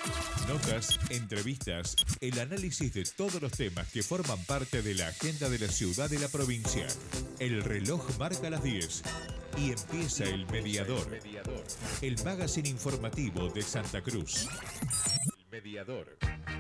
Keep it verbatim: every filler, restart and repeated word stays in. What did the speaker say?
Notas, entrevistas, el análisis de todos los temas que forman parte de la agenda de la ciudad y la provincia. El reloj marca las diez y empieza El Mediador, el magazine informativo de Santa Cruz. El Mediador.